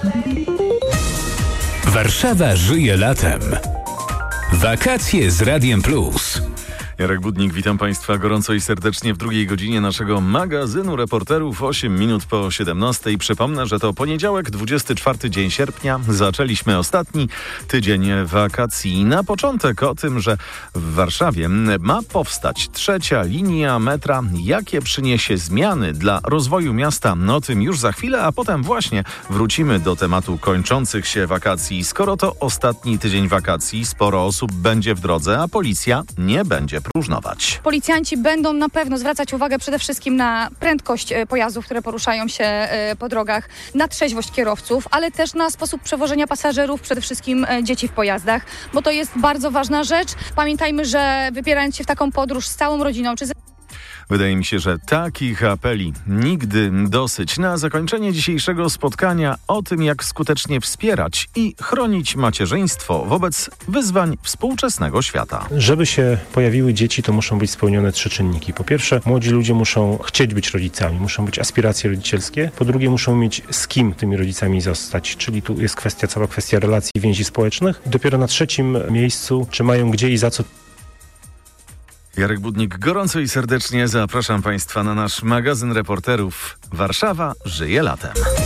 Warszawa żyje latem. Wakacje z Radiem Plus. Jarek Budnik, witam Państwa gorąco i serdecznie w drugiej godzinie naszego magazynu reporterów 8 minut po 17. Przypomnę, że to poniedziałek, 24 dzień sierpnia. Zaczęliśmy ostatni tydzień wakacji. Na początek o tym, że w Warszawie ma powstać trzecia linia metra. Jakie przyniesie zmiany dla rozwoju miasta? O tym już za chwilę, a potem właśnie wrócimy do tematu kończących się wakacji. Skoro to ostatni tydzień wakacji, sporo osób będzie w drodze, a policja nie będzie próżnować. Policjanci będą na pewno zwracać uwagę przede wszystkim na prędkość pojazdów, które poruszają się po drogach, na trzeźwość kierowców, ale też na sposób przewożenia pasażerów, przede wszystkim dzieci w pojazdach, bo to jest bardzo ważna rzecz. Pamiętajmy, że wybierając się w taką podróż z całą rodziną, czy Wydaje mi się, że takich apeli nigdy dosyć. Na zakończenie dzisiejszego spotkania o tym, jak skutecznie wspierać i chronić macierzyństwo wobec wyzwań współczesnego świata. Żeby się pojawiły dzieci, to muszą być spełnione 3 czynniki. Po pierwsze, młodzi ludzie muszą chcieć być rodzicami, muszą być aspiracje rodzicielskie. Po drugie, muszą mieć z kim tymi rodzicami zostać, czyli tu jest cała kwestia relacji i więzi społecznych. I dopiero na 3. miejscu, czy mają gdzie i za co. Jarek Budnik, gorąco i serdecznie zapraszam Państwa na nasz magazyn reporterów Warszawa żyje latem.